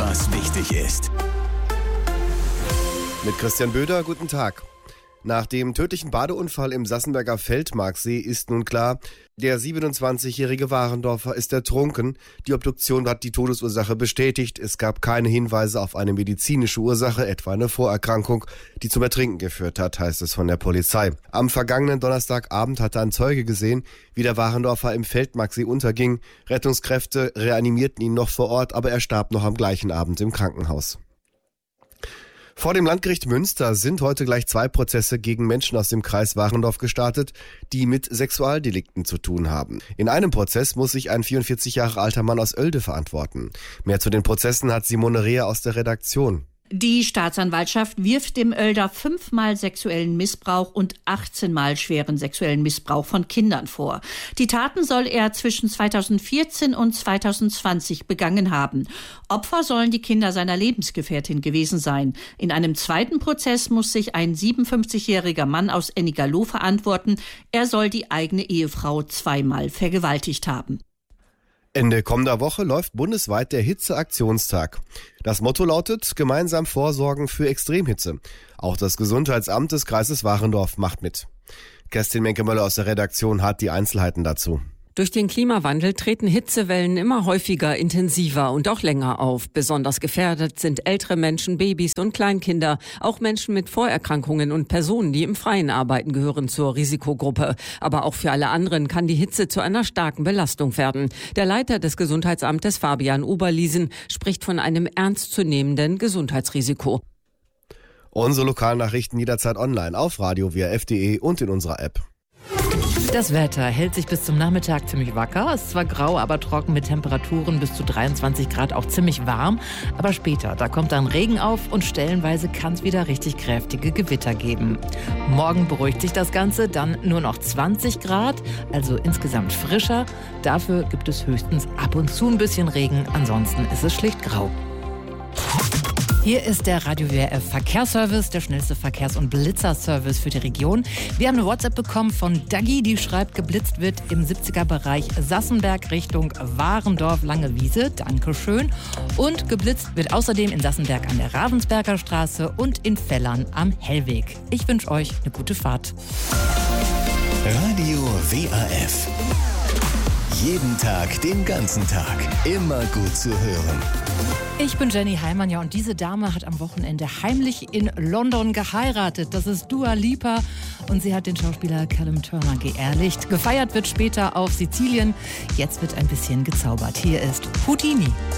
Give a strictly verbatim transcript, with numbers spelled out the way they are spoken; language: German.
was wichtig ist. Mit Christian Böder, guten Tag. Nach dem tödlichen Badeunfall im Sassenberger Feldmarksee ist nun klar, der siebenundzwanzigjährige Warendorfer ist ertrunken. Die Obduktion hat die Todesursache bestätigt. Es gab keine Hinweise auf eine medizinische Ursache, etwa eine Vorerkrankung, die zum Ertrinken geführt hat, heißt es von der Polizei. Am vergangenen Donnerstagabend hatte ein Zeuge gesehen, wie der Warendorfer im Feldmarksee unterging. Rettungskräfte reanimierten ihn noch vor Ort, aber er starb noch am gleichen Abend im Krankenhaus. Vor dem Landgericht Münster sind heute gleich zwei Prozesse gegen Menschen aus dem Kreis Warendorf gestartet, die mit Sexualdelikten zu tun haben. In einem Prozess muss sich ein vierundvierzig Jahre alter Mann aus Oelde verantworten. Mehr zu den Prozessen hat Simone Reher aus der Redaktion. Die Staatsanwaltschaft wirft dem Oelder fünfmal sexuellen Missbrauch und achtzehnmal schweren sexuellen Missbrauch von Kindern vor. Die Taten soll er zwischen zweitausendvierzehn und zweitausendzwanzig begangen haben. Opfer sollen die Kinder seiner Lebensgefährtin gewesen sein. In einem zweiten Prozess muss sich ein siebenundfünfzigjähriger Mann aus Ennigerloh verantworten. Er soll die eigene Ehefrau zweimal vergewaltigt haben. Ende kommender Woche läuft bundesweit der Hitzeaktionstag. Das Motto lautet: Gemeinsam vorsorgen für Extremhitze. Auch das Gesundheitsamt des Kreises Warendorf macht mit. Kerstin Menke-Möller aus der Redaktion hat die Einzelheiten dazu. Durch den Klimawandel treten Hitzewellen immer häufiger, intensiver und auch länger auf. Besonders gefährdet sind ältere Menschen, Babys und Kleinkinder. Auch Menschen mit Vorerkrankungen und Personen, die im Freien arbeiten, gehören zur Risikogruppe. Aber auch für alle anderen kann die Hitze zu einer starken Belastung werden. Der Leiter des Gesundheitsamtes, Fabian Oberliesen, spricht von einem ernstzunehmenden Gesundheitsrisiko. Unsere Lokalnachrichten jederzeit online auf radio w r f punkt d e und in unserer App. Das Wetter hält sich bis zum Nachmittag ziemlich wacker. Es ist zwar grau, aber trocken mit Temperaturen bis zu dreiundzwanzig Grad, auch ziemlich warm. Aber später, da kommt dann Regen auf und stellenweise kann es wieder richtig kräftige Gewitter geben. Morgen beruhigt sich das Ganze, dann nur noch zwanzig Grad, also insgesamt frischer. Dafür gibt es höchstens ab und zu ein bisschen Regen, ansonsten ist es schlicht grau. Hier ist der Radio W R F Verkehrsservice, der schnellste Verkehrs- und Blitzerservice für die Region. Wir haben eine WhatsApp bekommen von Dagi, die schreibt, geblitzt wird im siebziger-Bereich Sassenberg Richtung Warendorf, Langewiese. Dankeschön. Und geblitzt wird außerdem in Sassenberg an der Ravensberger Straße und in Fellern am Hellweg. Ich wünsche euch eine gute Fahrt. Radio W R F. Jeden Tag, den ganzen Tag. Immer gut zu hören. Ich bin Jenny Heimann, ja, und diese Dame hat am Wochenende heimlich in London geheiratet. Das ist Dua Lipa und sie hat den Schauspieler Callum Turner geehrlicht. Gefeiert wird später auf Sizilien. Jetzt wird ein bisschen gezaubert. Hier ist Houdini.